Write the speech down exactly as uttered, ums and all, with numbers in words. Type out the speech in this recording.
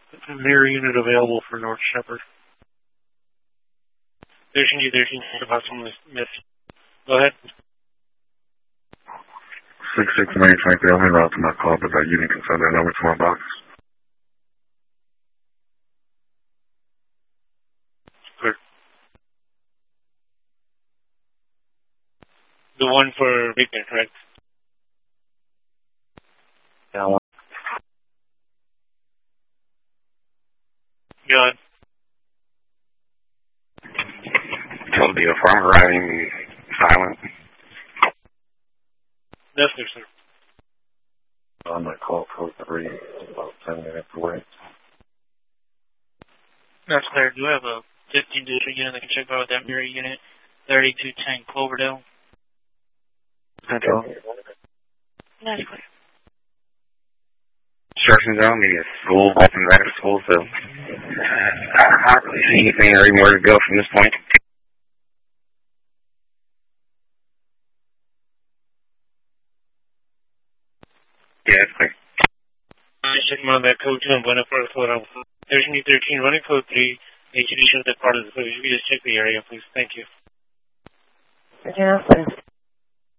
Mirror unit available for North Shepherd. Station D thirteen, about some miss. Go ahead. six six nine five three, I'm route to my call, but that unit can send that number to my box. Clear. The one for Beacon, correct? Yeah, one. Go ahead. Told the farm riding silent. Yes, sir, sir. On my call code three, about ten minutes away. That's clear. Do we have a fifteen district unit that can check out with that mirror unit? thirty-two ten Cloverdale. Central. That's clear. Instructions on me at school, open back to school, so I don't really see anything or anywhere to go from this point. Yeah, it's clear. Just checking on that code two and going up for the float on Station D thirteen, running code three. H D shows that part of the footage. If you could just check the area, please. Thank you. Yeah.